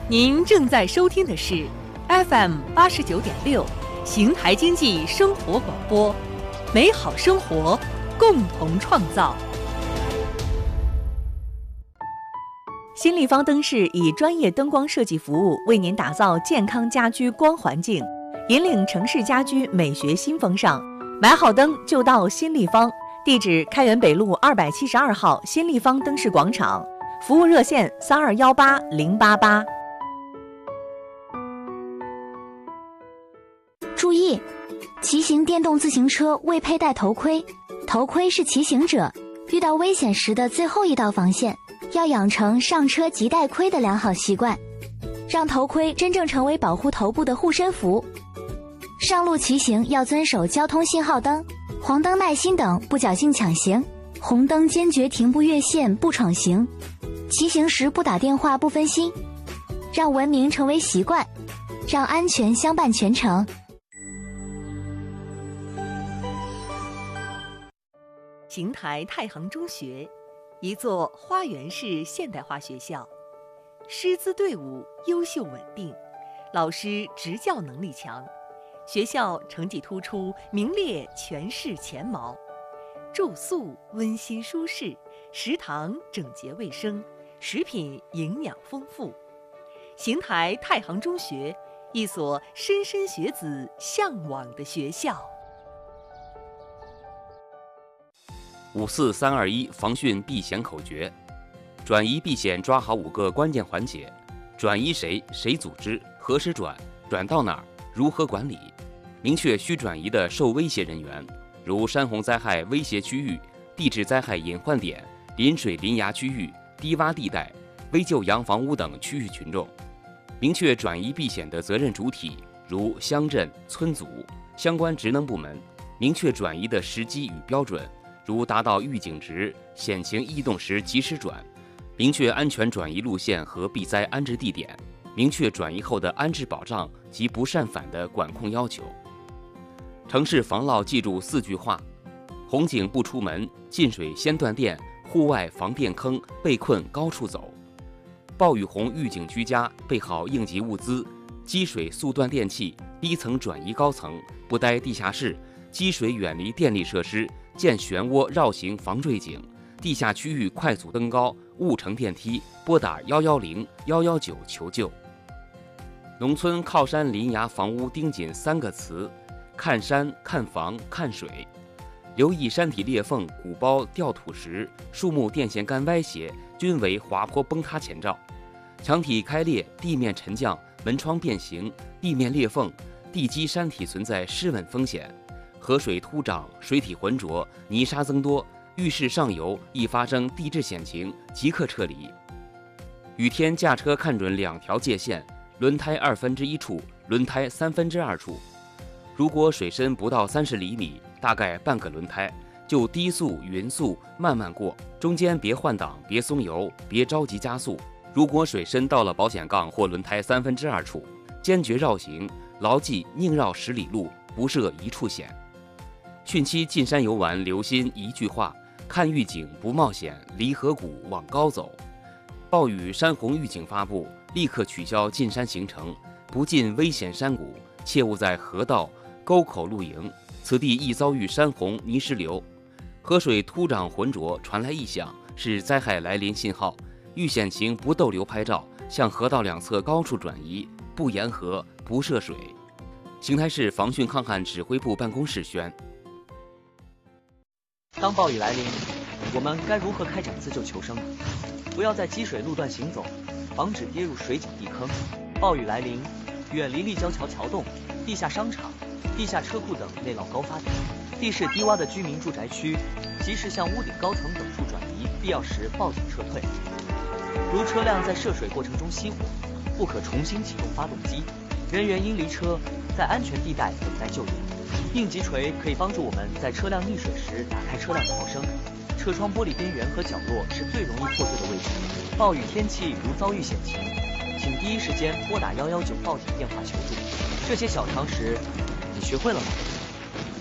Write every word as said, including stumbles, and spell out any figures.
您正在收听的是 F M 八十九点六邢台经济生活广播，美好生活，共同创造。新立方灯饰以专业灯光设计服务，为您打造健康家居光环境，引领城市家居美学新风尚。买好灯就到新立方，地址开元北路二百七十二号新立方灯饰广场，服务热线三二幺八零八八。 注意，骑行电动自行车未佩戴头盔，头盔是骑行者遇到危险时的最后一道防线。要养成上车即戴盔的良好习惯，让头盔真正成为保护头部的护身符。上路骑行要遵守交通信号灯、黄灯耐心等，不侥幸抢行；红灯坚决停步越线，不闯行。骑行时不打电话，不分心，让文明成为习惯，让安全相伴全程。 邢台太行中学，一座花园式现代化学校，师资队伍优秀稳定，老师执教能力强，学校成绩突出，名列全市前茅。住宿温馨舒适，食堂整洁卫生，食品营养丰富。邢台太行中学，一所莘莘学子向往的学校。 五四三二一防汛避险口诀：转移避险抓好五个关键环节：转移谁、谁组织、何时转、转到哪儿、如何管理。明确需转移的受威胁人员，如山洪灾害威胁区域、地质灾害隐患点、临水临崖区域、低洼地带、危旧洋房屋等区域群众。明确转移避险的责任主体，如乡镇、村组、相关职能部门。明确转移的时机与标准，如达到预警值、险情异动时及时转。明确安全转移路线和避灾安置地点。明确转移后的安置保障及不擅返的管控要求。城市防涝记住四句话：洪警不出门，进水先断电，户外防电坑，被困高处走。暴雨洪预警居家，备好应急物资，积水速断电器，低层转移高层，不待地下室，积水远离电力设施，建漩涡绕行防坠井，地下区域快速登高，勿乘电梯，拨打一一零、一一九求救。农村靠山临崖房屋盯紧三个词：看山、看房、看水。留意山体裂缝、鼓包、掉土石、树木电线杆歪斜，均为滑坡崩塌前兆。墙体开裂、地面沉降、门窗变形、地面裂缝、地基山体存在失稳风险。河水突涨、水体浑浊、泥沙增多，浴室上游易发生地质险情，即刻撤离。雨天驾车看准两条界限：轮胎二分之一处，轮胎三分之二处。如果水深不到三十厘米，大概半个轮胎，就低速、匀速慢慢过，中间别换挡，别松油，别着急加速。如果水深到了保险杠或轮胎三分之二处，坚决绕行，牢记宁绕十里路，不涉一处险。汛期进山游玩，留心一句话：看预警不冒险，离河谷往高走。暴雨山洪预警发布，立刻取消进山行程，不进危险山谷，切勿在河道、沟口露营，此地易遭遇山洪泥石流。河水突涨浑浊，传来异响，是灾害来临信号。遇险情不逗留拍照，向河道两侧高处转移，不沿河，不涉水。邢台市防汛抗旱指挥部办公室宣。 当暴雨来临，我们该如何开展自救求生呢？不要在积水路段行走，防止跌入水井地坑。暴雨来临，远离立交桥桥洞、地下商场、地下车库等内涝高发点。地势低洼的居民住宅区，及时向屋顶高层等处转移，必要时报警撤退。如车辆在涉水过程中熄火，不可重新启动发动机，人员应离车，在安全地带等待救援。应急锤可以帮助我们在车辆溺水时打开车辆逃生。车窗玻璃边缘和角落是最容易破碎的位置。暴雨天气如遭遇险情，请第一时间拨打一一九报警电话求助。这些小常识，你学会了吗？